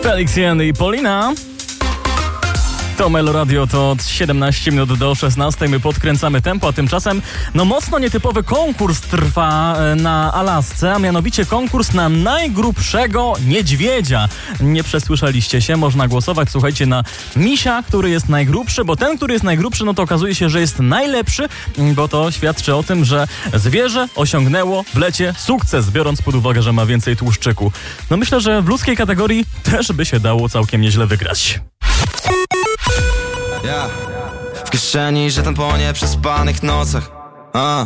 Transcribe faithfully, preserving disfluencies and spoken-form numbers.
Felix i Polina. To Melo Radio, to siedemnaście minut do szesnastej. My podkręcamy tempo, a tymczasem no mocno nietypowy konkurs trwa na Alasce, a mianowicie konkurs na najgrubszego niedźwiedzia. Nie przesłyszeliście się, można głosować, słuchajcie, na misia, który jest najgrubszy, bo ten, który jest najgrubszy, no to okazuje się, że jest najlepszy, bo to świadczy o tym, że zwierzę osiągnęło w lecie sukces, biorąc pod uwagę, że ma więcej tłuszczyku. No myślę, że w ludzkiej kategorii też by się dało całkiem nieźle wygrać. Yeah. W kieszeni, że ten po nieprzespanych nocach. A,